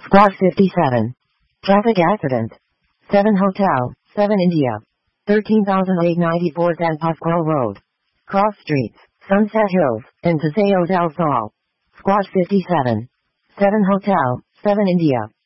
Squad 57. Traffic accident. 7 Hotel, 7 India. 13,894 San Pasquale Road. Cross Streets, Sunset Hills, and Paseo del Sol. Squad 57. 7 Hotel, 7 India.